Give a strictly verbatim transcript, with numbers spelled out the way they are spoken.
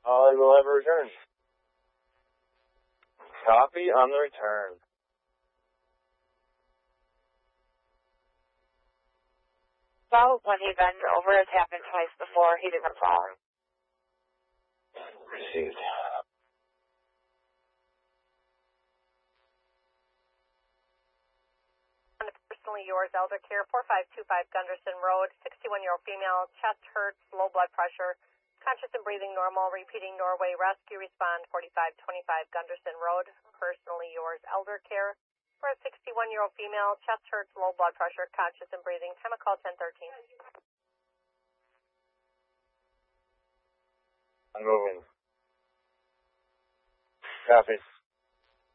I will have a return. Copy on the return. Well, when he bent over, it's happened twice before. He didn't fall. Received. Personally yours, Elder Care, four five two five Gunderson Road, sixty-one-year-old female, chest hurts, low blood pressure, conscious and breathing normal, repeating Norway rescue, respond forty-five twenty-five Gunderson Road. Personally yours, Elder Care, for a sixty-one-year-old female, chest hurts, low blood pressure, conscious and breathing, time of call ten thirteen. I'm moving. Copy.